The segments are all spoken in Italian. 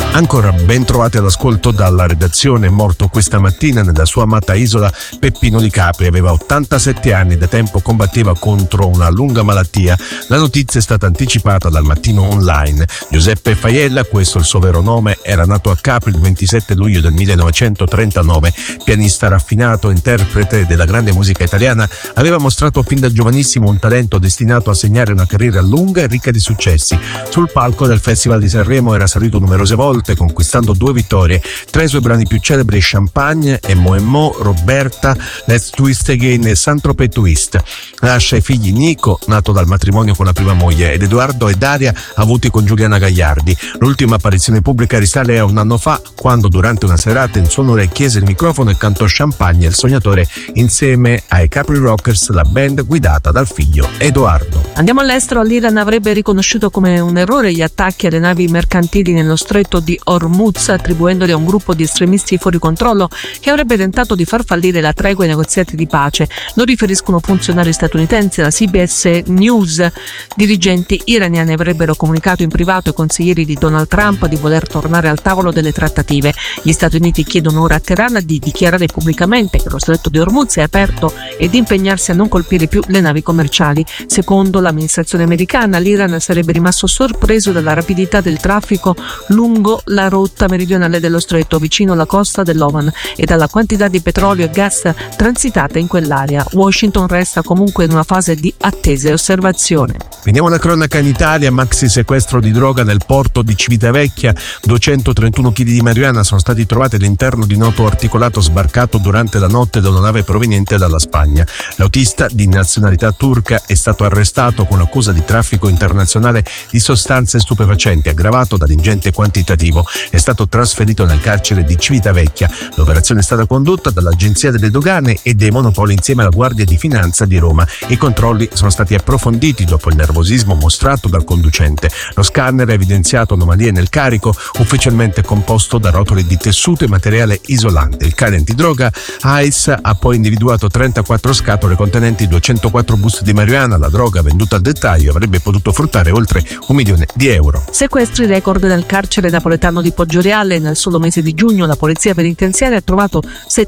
Ancora ben trovati all'ascolto dalla redazione. Morto questa mattina nella sua amata isola Peppino Di Capri, aveva 87 anni, da tempo combatteva contro una lunga malattia. La notizia è stata anticipata dal Mattino Online. Giuseppe Faiella, questo è il suo vero nome, era nato a Capri il 27 luglio del 1939. Pianista raffinato, interprete della grande musica italiana, aveva mostrato fin da giovanissimo un talento destinato a segnare una carriera lunga e ricca di successi. Sul palco del Festival di Sanremo era salito numerose volte, conquistando 2 vittorie. Tra i suoi brani più celebri Champagne, Emo, Roberta, Let's Twist Again e Saint-Tropez Twist. Lascia i figli Nico, nato dal matrimonio con la prima moglie, ed Edoardo e Daria, avuti con Giuliana Gagliardi. L'ultima apparizione pubblica risale a un anno fa, quando durante una serata in suo onore chiese il microfono e cantò Champagne, il sognatore, insieme ai Capri Rockers, la band guidata dal figlio Edoardo. Andiamo all'estero. L'Iran avrebbe riconosciuto come un errore gli attacchi alle navi mercantili nello stretto di Hormuz, attribuendoli a un gruppo di estremisti fuori controllo che avrebbe tentato di far fallire la tregua e i negoziati di pace. Lo riferiscono funzionari statunitensi alla CBS News. Dirigenti iraniani avrebbero comunicato in privato ai consiglieri di Donald Trump di voler tornare al tavolo delle trattative. Gli Stati Uniti chiedono ora a Teheran di dichiarare pubblicamente che lo stretto di Hormuz è aperto e di impegnarsi a non colpire più le navi commerciali. Secondo l'amministrazione americana, l'Iran sarebbe rimasto sorpreso dalla rapidità del traffico lungo la rotta meridionale dello stretto, vicino alla costa dell'Oman, e dalla quantità di petrolio e gas transitata in quell'area. Washington resta comunque in una fase di attesa e osservazione. Veniamo alla cronaca in Italia. Maxi sequestro di droga nel porto di Civitavecchia. 231 kg di marijuana sono stati trovati all'interno di noto articolato sbarcato durante la notte da una nave proveniente dalla Spagna. L'autista, di nazionalità turca, è stato arrestato con accusa di traffico internazionale di sostanze stupefacenti aggravato dall'ingente quantitativo. È stato trasferito nel carcere di Civitavecchia. L'operazione è stata condotta dall'Agenzia delle Dogane e dei Monopoli insieme alla Guardia di Finanza di Roma. I controlli sono stati approfonditi dopo il nervosismo mostrato dal conducente. Lo scanner ha evidenziato anomalie nel carico, ufficialmente composto da rotoli di tessuto e materiale isolante. Il cane antidroga ICE ha poi individuato 34 scatole contenenti 204 buste di marijuana. La droga, venduta al dettaglio, avrebbe potuto fruttare oltre €1 milione. Sequestri record nel carcere napoletano di Poggioreale. Nel solo mese di giugno la polizia penitenziaria ha trovato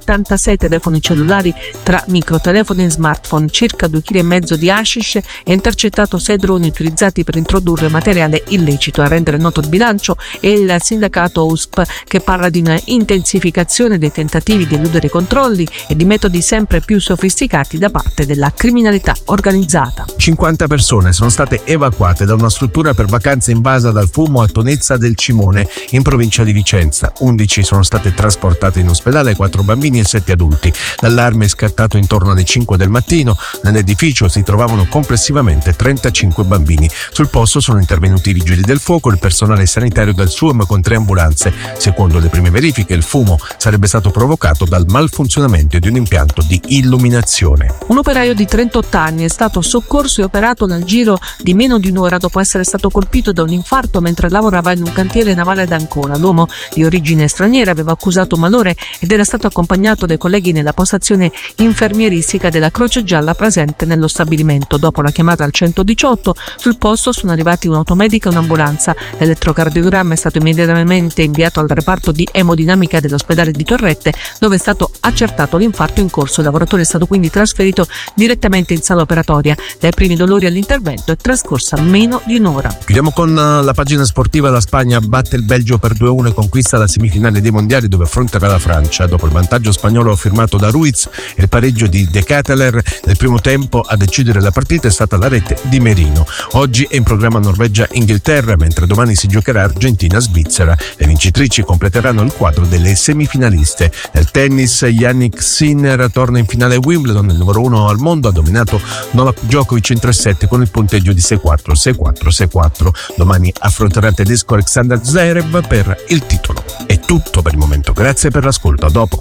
76 telefoni cellulari tra microtelefoni e smartphone, circa 2,5 kg di hashish e intercettato 6 droni utilizzati per introdurre materiale illecito. A rendere noto il bilancio è il sindacato USP, che parla di una intensificazione dei tentativi di eludere i controlli e di metodi sempre più sofisticati da parte della criminalità organizzata. 50 persone sono state evacuate da una struttura per vacanze invasa dal fumo a Tonezza del Cimone, in provincia di Vicenza. 11 sono state trasportate in ospedale, 4 bambini e 7 adulti. L'allarme è scattato intorno alle 5 del mattino. Nell'edificio si trovavano complessivamente 35 bambini. Sul posto sono intervenuti i vigili del fuoco e il personale sanitario del SUAM con 3 ambulanze. Secondo le prime verifiche, il fumo sarebbe stato provocato dal malfunzionamento di un impianto di illuminazione. Un operaio di 38 anni è stato soccorso e operato nel giro di meno di un'ora dopo essere stato colpito da un infarto mentre lavorava in un cantiere navale ad Ancona. L'uomo, di origine straniera, aveva accusato malore ed era stato accompagnato dai colleghi nella postazione infermieristica della Croce Gialla presente nello stabilimento. Dopo la chiamata al 118, sul posto sono arrivati un'automedica e un'ambulanza. L'elettrocardiogramma è stato immediatamente inviato al reparto di emodinamica dell'ospedale di Torrette, dove è stato accertato l'infarto in corso. Il lavoratore è stato quindi trasferito direttamente in sala operatoria. Dai primi dolori all'intervento è trascorsa meno di un'ora. Chiudiamo con la pagina sportiva. La Spagna batte il Belgio per 2-1 e conquista la semifinale dei mondiali, dove affronterà la Francia. Dopo il vantaggio spagnolo firmato da Ruiz e il pareggio di De Ketelaere nel primo tempo, a decidere la partita è stata la rete di Merino. Oggi è in programma Norvegia-Inghilterra, mentre domani si giocherà Argentina-Svizzera. Le vincitrici completeranno il quadro delle semifinaliste. Nel tennis, Jannik Sinner torna in finale a Wimbledon. Il numero 1 al mondo ha dominato Novak Djokovic in 3-7 con il punteggio di 6-4, 6-4, 6-4. Domani affronterà il tedesco Alexander Zverev per il titolo. È tutto per il momento, grazie per l'ascolto, a dopo.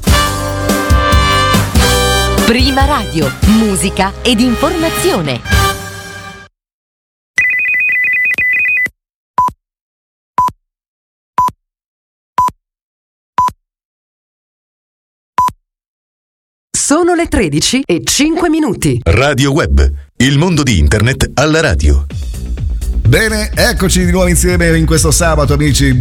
Prima Radio, musica ed informazione. Sono le 13:05. Radio Web, il mondo di internet alla radio. Bene, eccoci di nuovo insieme in questo sabato, amici.